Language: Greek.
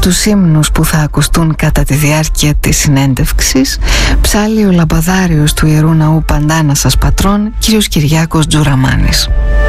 τους ύμνους που θα ακουστούν κατά τη διάρκεια της συνέντευξης ψάλλει ο λαμπαδάριος του Ιερού Ναού Παντάνασας Πατρών, κ. Κυριάκος Τζουραμάνης.